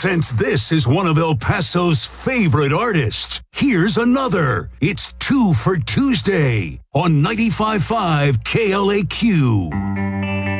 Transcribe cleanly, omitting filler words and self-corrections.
Since this is one of El Paso's favorite artists, here's another. It's 2 for Tuesday on 95.5 KLAQ.